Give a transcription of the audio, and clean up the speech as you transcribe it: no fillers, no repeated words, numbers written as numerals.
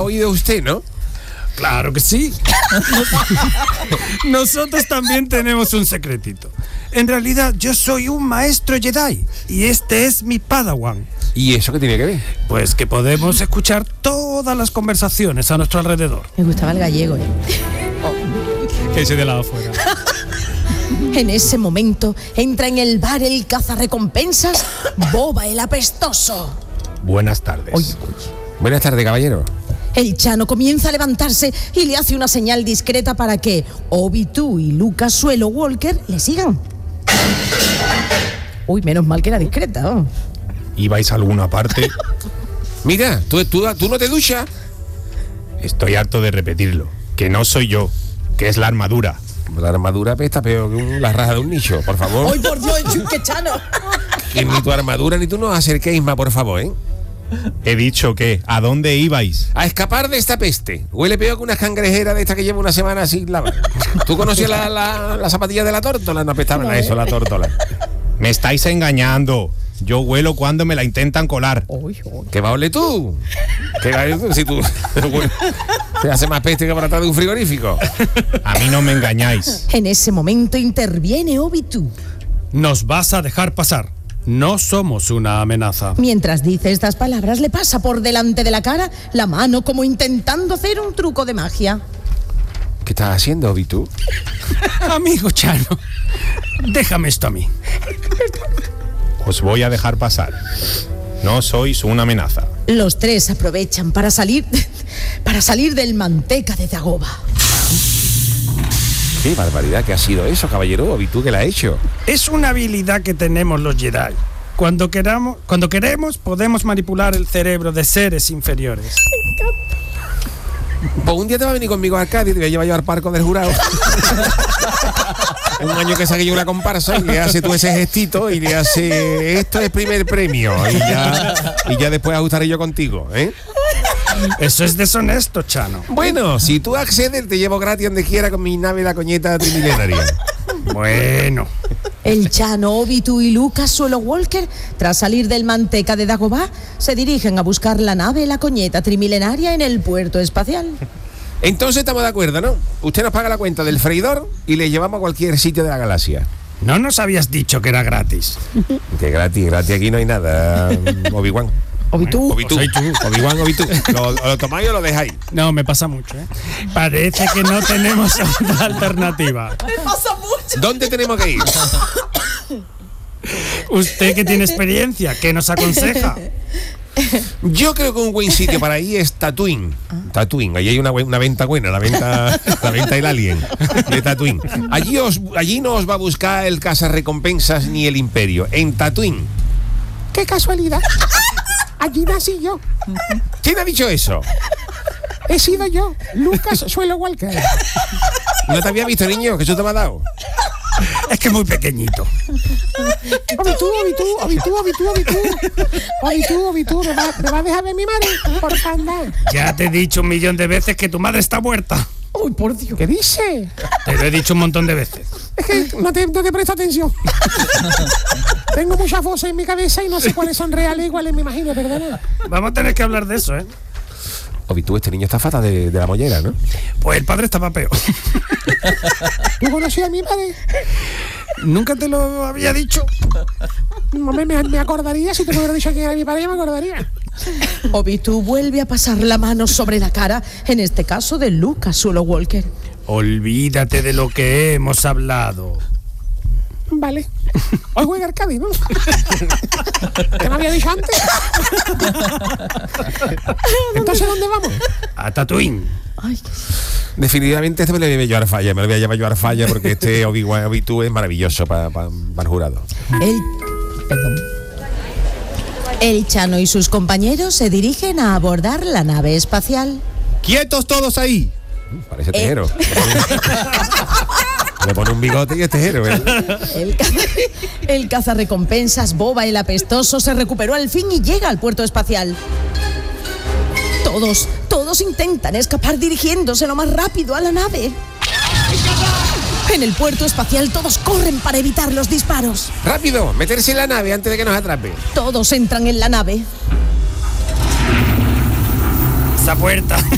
oído usted, ¿no? Claro que sí. Nosotros también tenemos un secretito. En realidad, yo soy un maestro Jedi y este es mi Padawan. ¿Y eso qué tiene que ver? Pues que podemos escuchar todas las conversaciones a nuestro alrededor. Me gustaba el gallego, ¿eh? Ese de lado afuera. En ese momento entra en el bar el cazarrecompensas Boba el apestoso. Buenas tardes. Oye. Buenas tardes, caballero. El Chano comienza a levantarse y le hace una señal discreta para que Obi-Tú y Lucas Suelo Walker le sigan. Uy, menos mal que era discreta, ¿no? ¿Ibais a alguna parte? Mira, ¿tú no te duchas? Estoy harto de repetirlo. Que no soy yo, que es la armadura. La armadura pesta peor que la raja de un nicho, por favor. ¡Ay, por Dios, qué Chano! Que ni tu armadura ni tú nos acerquéis más, por favor, ¿eh? He dicho que, ¿a dónde ibais? A escapar de esta peste. Huele peor que una cangrejera de esta que lleva una semana sin lavar. ¿Tú conocías la zapatilla de la tórtola? No apestaban a eso, la tórtola. Me estáis engañando. Yo huelo cuando me la intentan colar. ¿Qué va a oler tú? ¿Qué va a oler tú? Si tú te hace más peste que para atrás de un frigorífico. A mí no me engañáis. En ese momento interviene Obi-Tú. Nos vas a dejar pasar. No somos una amenaza. Mientras dice estas palabras, le pasa por delante de la cara la mano como intentando hacer un truco de magia. ¿Qué estás haciendo, Obi-Tú? Amigo Chano, déjame esto a mí. Os voy a dejar pasar. No sois una amenaza. Los tres aprovechan para salir del manteca de Dagoba. Qué barbaridad, ¿qué ha sido eso, caballero? Obi-Tú, ¿qué la ha hecho? Es una habilidad que tenemos los Jedi. Cuando queremos, podemos manipular el cerebro de seres inferiores. Pues un día te va a venir conmigo a Cádiz y te voy a llevar yo al Parco del Jurado. Un año que saque yo una comparsa y le hace tú ese gestito y le hace esto es primer premio y ya después ajustaré yo contigo, ¿eh? Eso es deshonesto, Chano. Bueno, si tú accedes te llevo gratis donde quiera con mi nave la coñeta trimilenaria. Bueno. El Chano, Obi-Tú y Lucas Suelo Walker, tras salir del manteca de Dagobah, se dirigen a buscar la nave la coñeta trimilenaria en el puerto espacial. Entonces estamos de acuerdo, ¿no? Usted nos paga la cuenta del freidor y le llevamos a cualquier sitio de la galaxia. No nos habías dicho que era gratis. Que gratis aquí no hay nada, Obi-Wan. Obi-Tú. Obi-Wan, Obi-Tú. ¿Lo tomáis o lo dejáis? No, me pasa mucho, ¿eh? Parece que no tenemos otra alternativa. Me pasa mucho. ¿Dónde tenemos que ir? Usted que tiene experiencia, ¿qué nos aconseja? Yo creo que un buen sitio para ir es Tatooine. Tatooine, allí hay una venta buena, la venta del Alien de Tatooine. Allí no os va a buscar el cazarrecompensas ni el Imperio. En Tatooine. ¡Qué casualidad! Allí nací yo. ¿Quién ha dicho eso? He sido yo, Lucas Suelo Walker. ¿No te había visto, niño? ¿Qué eso te me ha dado? Es que es muy pequeñito. Obi-Tú, ¿me va a dejar ver mi madre? Por favor. Ya te he dicho 1.000.000 de veces que tu madre está muerta. ¡Uy, por Dios! ¿Qué dice? Te lo he dicho un montón de veces. Es que no te presto atención. Tengo muchas voces en mi cabeza y no sé cuáles son reales y cuáles me imagino, perdona. Vamos a tener que hablar de eso, ¿eh? Obi-Tú, este niño está fatal de la mollera, ¿no? Pues el padre estaba peor. ¿Tú conocías a mi padre? ¿Nunca te lo había dicho? Me acordaría, si te hubiera dicho que era mi padre, ya me acordaría. Obi-Tú vuelve a pasar la mano sobre la cara, en este caso de Lucas Suelo Walker. Olvídate de lo que hemos hablado. Vale. Hoy juega Arcadi, ¿no? ¿Qué me había dicho antes? Entonces, ¿dónde vamos? A Tatooine. Ay, Definitivamente este me lo voy a llevar falla. Me lo voy a llevar falla porque este Obi-Tú es maravilloso para el jurado. El Chano y sus compañeros se dirigen a abordar la nave espacial. ¡Quietos todos ahí! Parece tejero. Le pone un bigote y es tejero, ¿eh? El cazarrecompensas Boba el apestoso se recuperó al fin y llega al puerto espacial. Todos intentan escapar dirigiéndose lo más rápido a la nave. En el puerto espacial todos corren para evitar los disparos. ¡Rápido! Meterse en la nave antes de que nos atrape. Todos entran en la nave. Esa puerta.